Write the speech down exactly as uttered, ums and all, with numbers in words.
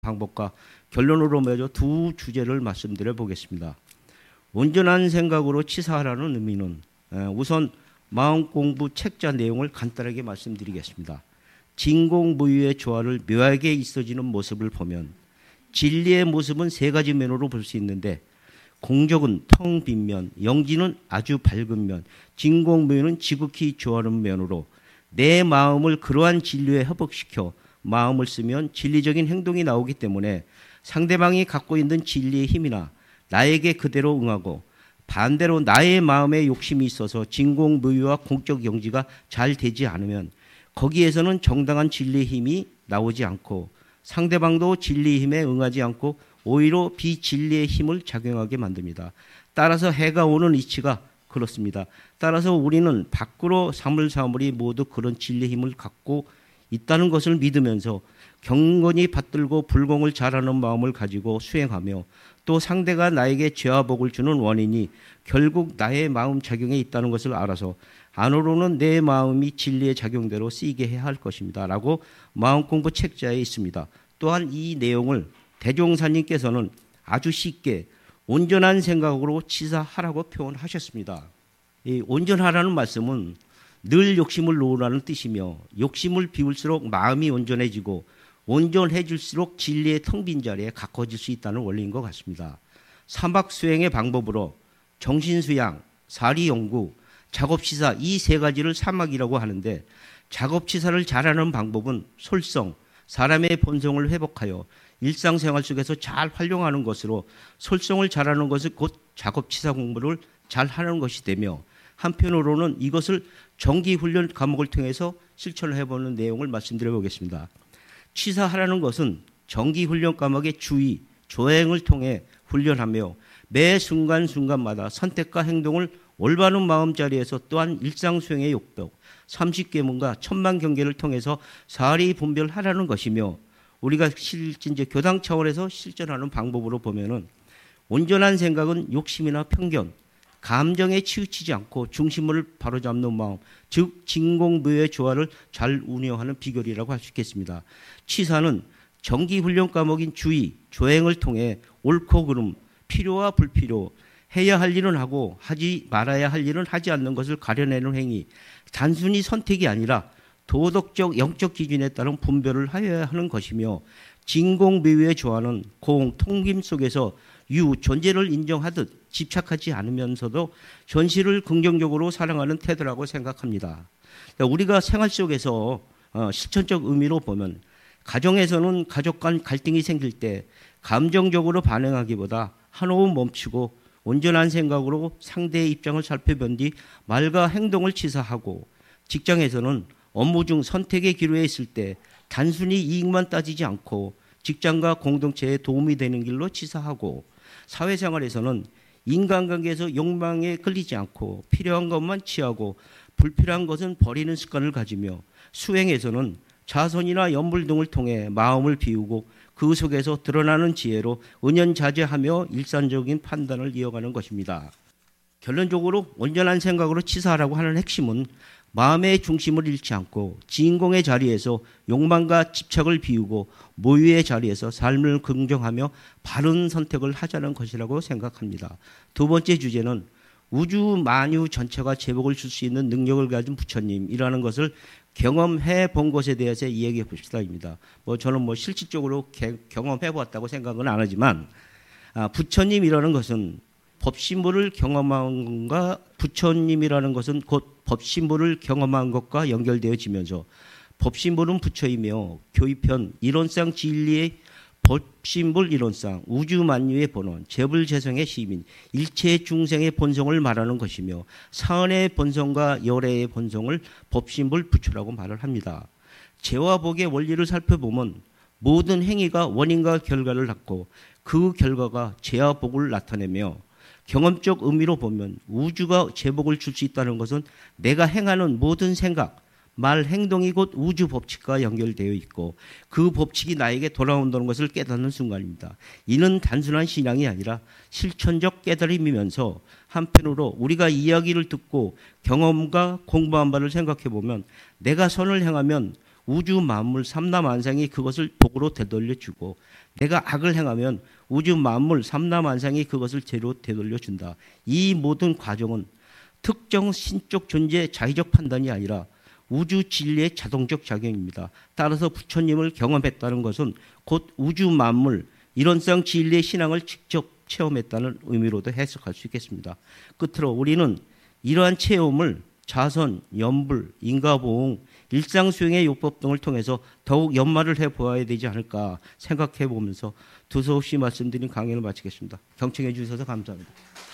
방법과 결론으로 맺어 두 주제를 말씀드려 보겠습니다. 온전한 생각으로 치사하라는 의미는 우선 마음공부 책자 내용을 간단하게 말씀드리겠습니다. 진공무유의 조화를 묘하게 있어지는 모습을 보면 진리의 모습은 세 가지 면으로 볼 수 있는데 공적은 텅 빈 면, 영지는 아주 밝은 면, 진공무유는 지극히 조화로운 면으로 내 마음을 그러한 진리에 협복시켜 마음을 쓰면 진리적인 행동이 나오기 때문에 상대방이 갖고 있는 진리의 힘이나 나에게 그대로 응하고 반대로 나의 마음에 욕심이 있어서 진공무유와 공적 영지가 잘 되지 않으면 거기에서는 정당한 진리의 힘이 나오지 않고 상대방도 진리의 힘에 응하지 않고 오히려 비진리의 힘을 작용하게 만듭니다. 따라서 해가 오는 이치가 그렇습니다. 따라서 우리는 밖으로 사물사물이 모두 그런 진리의 힘을 갖고 있다는 것을 믿으면서 경건히 받들고 불공을 잘하는 마음을 가지고 수행하며 또 상대가 나에게 죄와 복을 주는 원인이 결국 나의 마음 작용에 있다는 것을 알아서 안으로는 내 마음이 진리의 작용대로 쓰이게 해야 할 것입니다. 라고 마음공부 책자에 있습니다. 또한 이 내용을 대종사님께서는 아주 쉽게 온전한 생각으로 치사하라고 표현하셨습니다. 이 온전하라는 말씀은 늘 욕심을 놓으라는 뜻이며 욕심을 비울수록 마음이 온전해지고 온전해질수록 진리의 텅 빈 자리에 가까워질 수 있다는 원리인 것 같습니다. 사막 수행의 방법으로 정신수양, 사리연구, 작업치사 이 세 가지를 사막이라고 하는데 작업치사를 잘하는 방법은 솔성, 사람의 본성을 회복하여 일상생활 속에서 잘 활용하는 것으로 솔성을 잘하는 것은 곧 작업치사 공부를 잘하는 것이 되며 한편으로는 이것을 정기훈련 과목을 통해서 실천을 해보는 내용을 말씀드려 보겠습니다. 치사하라는 것은 정기훈련 과목의 주의, 조행을 통해 훈련하며 매 순간순간마다 선택과 행동을 올바른 마음자리에서 또한 일상수행의 욕독, 삼십계문과 천만경계를 통해서 사리 분별하라는 것이며 우리가 실제 이제 교당 차원에서 실천하는 방법으로 보면은 온전한 생각은 욕심이나 편견, 감정에 치우치지 않고 중심을 바로잡는 마음, 즉 진공무유의 조화를 잘 운영하는 비결이라고 할 수 있겠습니다. 치사는 정기훈련 과목인 주의, 조행을 통해 옳고 그름, 필요와 불필요, 해야 할 일은 하고 하지 말아야 할 일은 하지 않는 것을 가려내는 행위, 단순히 선택이 아니라 도덕적, 영적 기준에 따른 분별을 하여야 하는 것이며 진공무유의 조화는 공, 통김 속에서 유, 존재를 인정하듯 집착하지 않으면서도 현실을 긍정적으로 사랑하는 태도라고 생각합니다. 우리가 생활 속에서 실천적 의미로 보면 가정에서는 가족 간 갈등이 생길 때 감정적으로 반응하기보다 한호흡 멈추고 온전한 생각으로 상대의 입장을 살펴본 뒤 말과 행동을 치사하고 직장에서는 업무 중 선택의 기로에 있을 때 단순히 이익만 따지지 않고 직장과 공동체에 도움이 되는 길로 치사하고 사회생활에서는 인간관계에서 욕망에 끌리지 않고 필요한 것만 취하고 불필요한 것은 버리는 습관을 가지며 수행에서는 자선이나 연불 등을 통해 마음을 비우고 그 속에서 드러나는 지혜로 은연자제하며 일산적인 판단을 이어가는 것입니다. 결론적으로 온전한 생각으로 치사하라고 하는 핵심은 마음의 중심을 잃지 않고 진공의 자리에서 욕망과 집착을 비우고 모유의 자리에서 삶을 긍정하며 바른 선택을 하자는 것이라고 생각합니다. 두 번째 주제는 우주 만유 전체가 제복을 줄 수 있는 능력을 가진 부처님이라는 것을 경험해 본 것에 대해서 이야기해 봅시다입니다. 뭐 저는 뭐 실질적으로 개, 경험해 보았다고 생각은 안 하지만 아, 부처님이라는 것은 법신부를 경험한 것과 부처님이라는 것은 곧 법신부를 경험한 것과 연결되어지면서 법신부는 부처이며 교의편 이론상 진리의 법신불 이론상 우주만유의 본원, 재불재성의 시민, 일체 중생의 본성을 말하는 것이며 사언의 본성과 열애의 본성을 법신불 부처라고 말을 합니다. 재와 복의 원리를 살펴보면 모든 행위가 원인과 결과를 갖고 그 결과가 재와 복을 나타내며 경험적 의미로 보면 우주가 제복을 줄 수 있다는 것은 내가 행하는 모든 생각, 말, 행동이 곧 우주 법칙과 연결되어 있고 그 법칙이 나에게 돌아온다는 것을 깨닫는 순간입니다. 이는 단순한 신앙이 아니라 실천적 깨달음이면서 한편으로 우리가 이야기를 듣고 경험과 공부한 바를 생각해 보면 내가 선을 행하면 우주 만물 삼라만상이 그것을 복으로 되돌려주고 내가 악을 행하면 우주 만물 삼라만상이 그것을 죄로 되돌려준다. 이 모든 과정은 특정 신적 존재의 자의적 판단이 아니라 우주 진리의 자동적 작용입니다. 따라서 부처님을 경험했다는 것은 곧 우주 만물 이론상 진리의 신앙을 직접 체험했다는 의미로도 해석할 수 있겠습니다. 끝으로 우리는 이러한 체험을 자선, 연불, 인가보응, 일상수행의 요법 등을 통해서 더욱 연마를 해보아야 되지 않을까 생각해 보면서 두서없이 말씀드린 강연을 마치겠습니다. 경청해 주셔서 감사합니다.